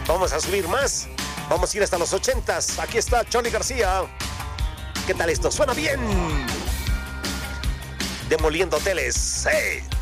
Vamos a subir más. Vamos a ir hasta los 80s. Aquí está Johnny García. ¿Qué tal esto? ¿Suena bien? Demoliendo hoteles. ¡Hey!